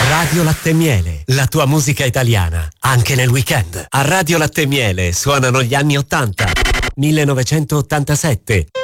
Radio Latte e Miele, la tua musica italiana, anche nel weekend. A Radio Latte e Miele suonano gli anni 80, 1987,